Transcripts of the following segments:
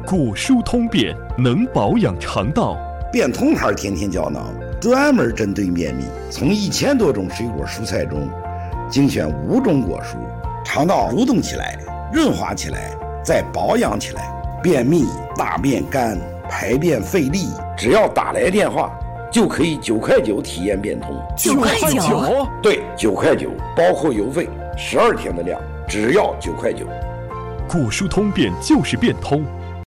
果蔬通便，能保养肠道。 便通牌天天胶囊专门针对便秘，从1000多种水果蔬菜中精选5种果蔬，肠道蠕动起来，润滑起来，再保养起来。便秘、大便干、排便费力，只要打来电话就可以9块9体验变通。 9块9？ 对，9块9，包括邮费，12天的量，只要9块9。 果蔬通便就是变通。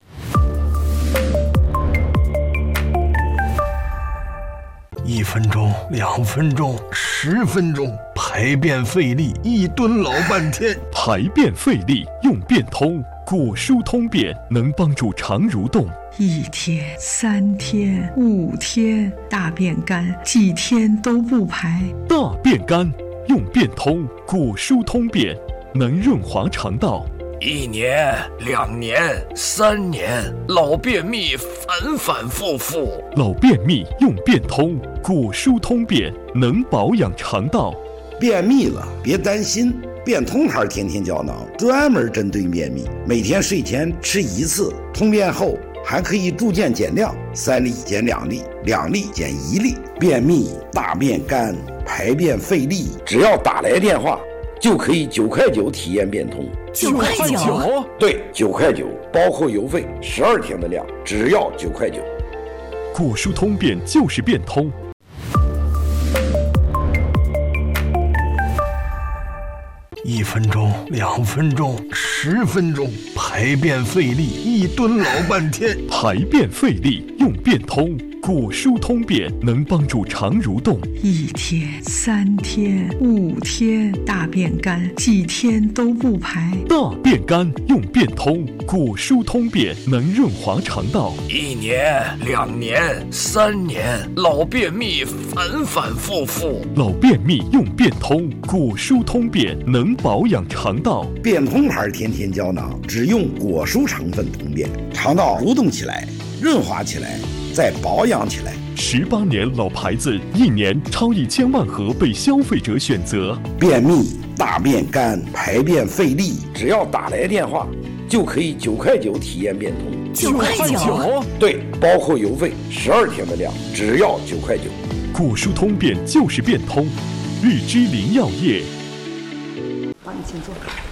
1分钟、2分钟、10分钟，排便费力，1蹲老半天。 排便费力用变通，果蔬通便能帮助肠蠕动。 1天、3天、5天，大便干，几天都不排。 大便干用变通，果蔬通便能润滑肠道。 1年、2年、3年，老便秘反反复复。 老便秘用变通，果蔬通便能保养肠道。 便秘了别担心，便通牌天天胶囊专门针对便秘，每天睡前吃1次，通便后还可以逐渐减量，3粒减2粒，2粒减1粒。便秘、大便干、排便费力，只要打来电话就可以9块9体验变通。 9块9？ 对，9块9，包括邮费12天的量，只要9块9。 果蔬通便就是变通。 1分钟、2分钟、10分钟，排便费力，1蹲老半天。 排便费力用变通，果蔬通便能帮助肠蠕动。 1天、3天、5天，大便干，几天都不排。 大便干用变通，果蔬通便能润滑肠道。 1年、2年、3年，老便秘反反复复。 老便秘用变通，果蔬通便能保养肠道。 便通牌天天胶囊只用果蔬成分通便，肠道蠕动起来，润滑起来，再保养起来。 18年老牌子，1年超1000万盒被消费者选择。 便秘、大便干、排便费力，只要打来电话就可以9块9体验变通。 9块9？ 对，包括邮费12天的量，只要9块9。 果蔬通便就是变通，日之林药业。 好，你请坐。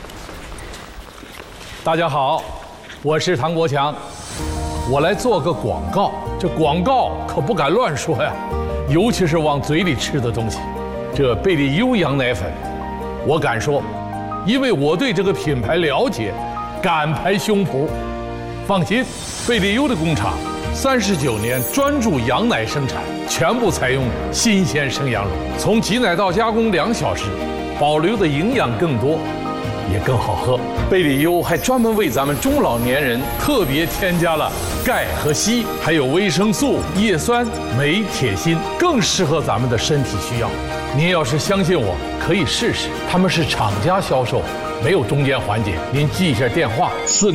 大家好，我是唐国强，我来做个广告。这广告可不敢乱说呀，尤其是往嘴里吃的东西。这贝利优羊奶粉，我敢说，因为我对这个品牌了解，敢拍胸脯。放心，贝利优的工厂39年专注羊奶生产，全部采用新鲜生羊乳，从挤奶到加工2小时，保留的营养更多，也更好喝。贝利优还专门为咱们中老年人特别添加了钙和硒，还有维生素、叶酸、镁、铁、锌，更适合咱们的身体需要。您要是相信我，可以试试。他们是厂家销售，没有中间环节。您记一下电话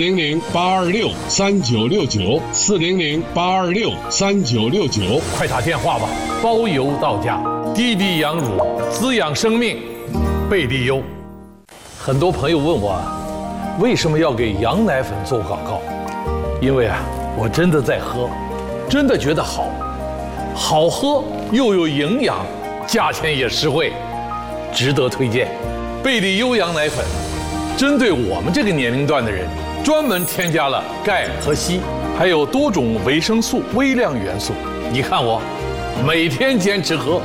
：400-826-3969，400-826-3969，快打电话吧，包邮到家。滴滴羊乳，滋养生命，贝利优。很多朋友问我，为什么要给羊奶粉做广告？因为我真的在喝，真的觉得好喝又有营养，价钱也实惠，值得推荐。贝利优羊奶粉针对我们这个年龄段的人，专门添加了钙和硒，还有多种维生素、微量元素。你看我每天坚持喝。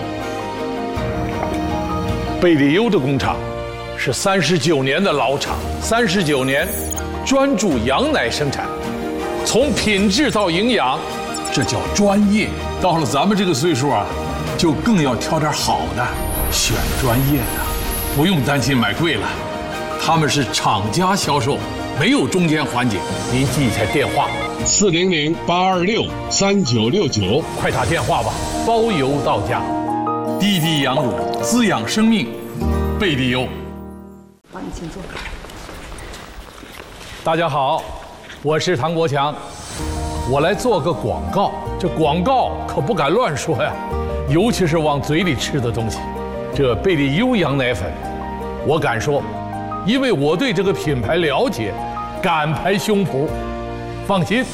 贝利优的工厂是39年的老厂，39年专注羊奶生产，从品质到营养，这叫专业。到了咱们这个岁数就更要挑点好的，选专业的，不用担心买贵了。他们是厂家销售，没有中间环节。您记一下电话：400-826-3969，快打电话吧，包邮到家。滴滴羊乳，滋养生命，贝利优。 好，你请坐。 大家好，我是唐国强，我来做个广告。这广告可不敢乱说呀，尤其是往嘴里吃的东西。这贝利优羊奶粉，我敢说，因为我对这个品牌了解，敢拍胸脯。放心，